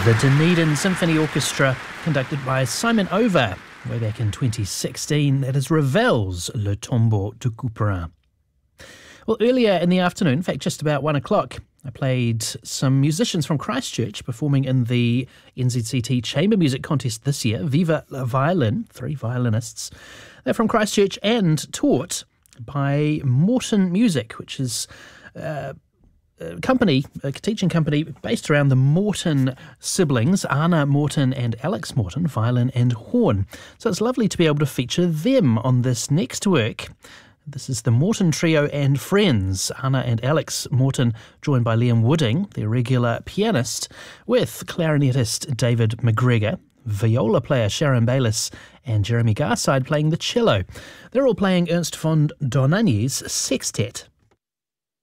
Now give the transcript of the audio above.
The Dunedin Symphony Orchestra, conducted by Simon Over, way back in 2016. That is Ravel's Le Tombeau du Couperin. Well, earlier in the afternoon, in fact just about 1 o'clock, I played some musicians from Christchurch performing in the NZCT Chamber Music Contest this year. Viva la Violin, 3 violinists. They're from Christchurch and taught by Morton Music, which is a teaching company based around the Morton siblings, Anna Morton and Alex Morton, violin and horn. So it's lovely to be able to feature them on this next work. This is the Morton Trio and Friends. Anna and Alex Morton, joined by Liam Wooding, their regular pianist, with clarinetist David McGregor, viola player Sharon Bayliss, and Jeremy Garside playing the cello. They're all playing Ernst von Donanyi's sextet.